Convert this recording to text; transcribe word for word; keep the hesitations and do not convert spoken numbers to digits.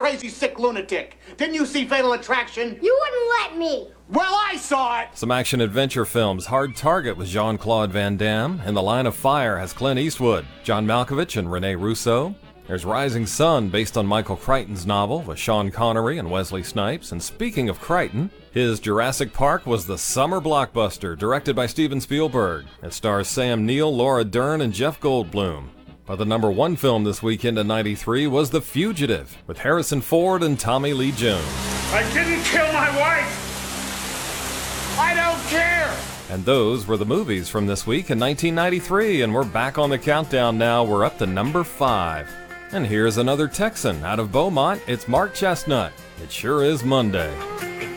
crazy, sick lunatic. Didn't you see Fatal Attraction? You wouldn't let me. Well, I saw it! Some action-adventure films. Hard Target with Jean-Claude Van Damme. In the Line of Fire has Clint Eastwood, John Malkovich, and Rene Russo. There's Rising Sun, based on Michael Crichton's novel, with Sean Connery and Wesley Snipes. And speaking of Crichton, his Jurassic Park was the summer blockbuster, directed by Steven Spielberg. It stars Sam Neill, Laura Dern, and Jeff Goldblum. But the number one film this weekend in ninety-three was The Fugitive, with Harrison Ford and Tommy Lee Jones. I didn't kill my wife! I don't care! And those were the movies from this week in nineteen ninety-three, and we're back on the countdown now. We're up to number five. And here's another Texan out of Beaumont. It's Mark Chestnut. It sure is Monday.